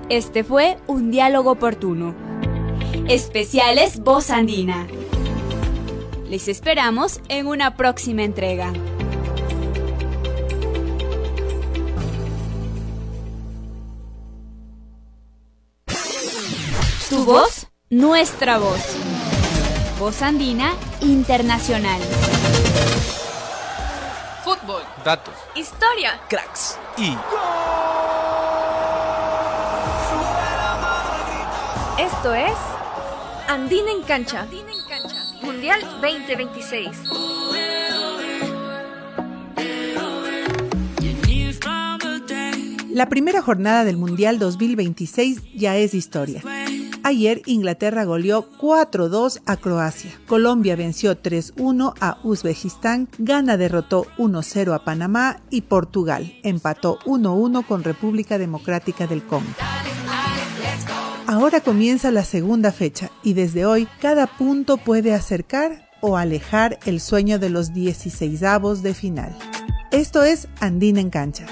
Este fue un diálogo oportuno. Especiales Voz Andina. Les esperamos en una próxima entrega. Tu voz, nuestra voz. Voz Andina Internacional. Fútbol, datos, historia, cracks y... Esto es Andina en Cancha, Mundial 2026. La primera jornada del Mundial 2026 ya es historia. Ayer Inglaterra goleó 4-2 a Croacia, Colombia venció 3-1 a Uzbekistán, Ghana derrotó 1-0 a Panamá y Portugal empató 1-1 con República Democrática del Congo. Ahora comienza la segunda fecha y desde hoy cada punto puede acercar o alejar el sueño de los 16avos de final. Esto es Andina en Cancha.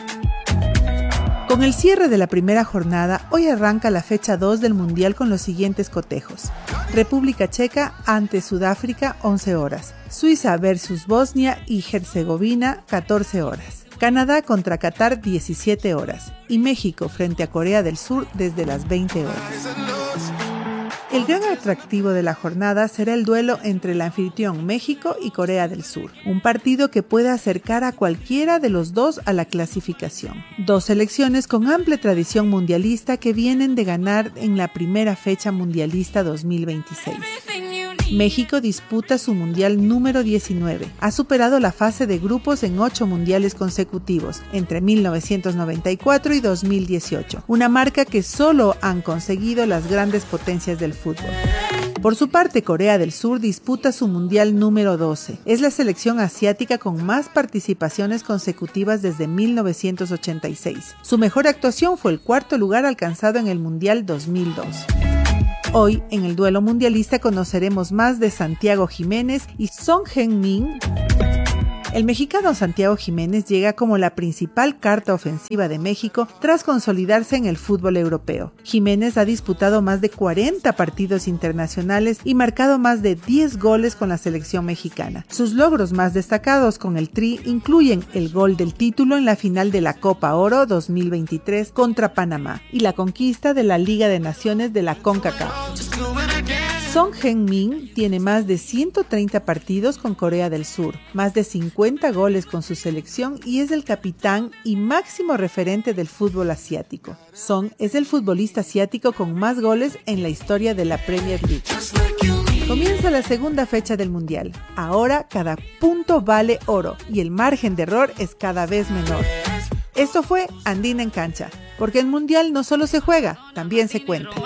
Con el cierre de la primera jornada, hoy arranca la fecha 2 del Mundial con los siguientes cotejos. República Checa ante Sudáfrica, 11 horas. Suiza versus Bosnia y Herzegovina, 14 horas. Canadá contra Qatar, 17 horas. Y México frente a Corea del Sur desde las 20 horas. El gran atractivo de la jornada será el duelo entre el anfitrión México y Corea del Sur, un partido que puede acercar a cualquiera de los dos a la clasificación. Dos selecciones con amplia tradición mundialista que vienen de ganar en la primera fecha mundialista 2026. México disputa su mundial número 19. Ha superado la fase de grupos en 8 mundiales consecutivos, entre 1994 y 2018, una marca que solo han conseguido las grandes potencias del fútbol. Por su parte, Corea del Sur disputa su mundial número 12. Es la selección asiática con más participaciones consecutivas desde 1986. Su mejor actuación fue el 4º lugar alcanzado en el mundial 2002. Hoy, en el duelo mundialista, conoceremos más de Santiago Jiménez y Son Heung-min. El mexicano Santiago Jiménez llega como la principal carta ofensiva de México tras consolidarse en el fútbol europeo. Jiménez ha disputado más de 40 partidos internacionales y marcado más de 10 goles con la selección mexicana. Sus logros más destacados con el Tri incluyen el gol del título en la final de la Copa Oro 2023 contra Panamá y la conquista de la Liga de Naciones de la CONCACAF. Son Heung-min tiene más de 130 partidos con Corea del Sur, más de 50 goles con su selección y es el capitán y máximo referente del fútbol asiático. Son es el futbolista asiático con más goles en la historia de la Premier League. Comienza la segunda fecha del Mundial. Ahora cada punto vale oro y el margen de error es cada vez menor. Esto fue Andina en Cancha, porque el Mundial no solo se juega, también se cuenta.